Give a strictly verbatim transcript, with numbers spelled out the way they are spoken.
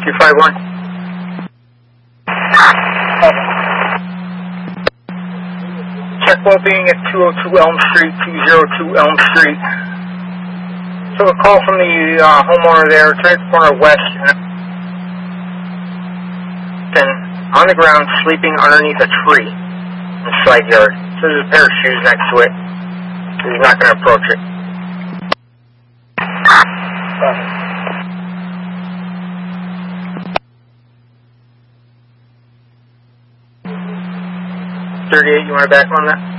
two five one. Check well being at two oh two Elm Street, two oh two Elm Street. Took a call from the uh, homeowner there, third corner west, and on the ground sleeping underneath a tree in the side yard. So there's a pair of shoes next to it. So he's not going to approach it. thirty-eight, you want to back on that?